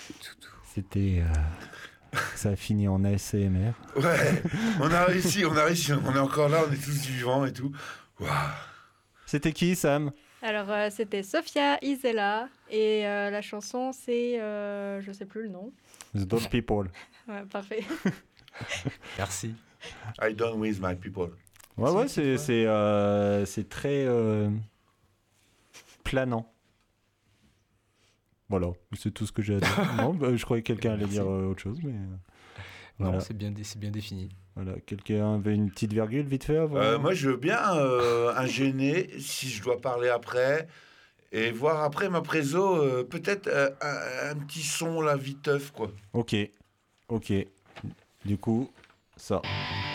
C'était... ça a fini en ASMR. Ouais, on a réussi, on est encore là, on est tous vivants et tout. Waouh. C'était qui, Sam? Alors, c'était Sofia Isela et la chanson, c'est... je sais plus le nom. The Those People. Ouais, parfait. Merci. I done with my people. Ouais, c'est très planant. Voilà, c'est tout ce que j'ai à dire. Non, je croyais que quelqu'un allait dire autre chose, mais... Non, voilà. c'est bien défini. Voilà, quelqu'un avait une petite virgule vite fait avant? Moi, je veux bien un gêné, si je dois parler après, et voir après ma préso, peut-être un petit son, là, viteuf, quoi. Ok. Du coup, ça...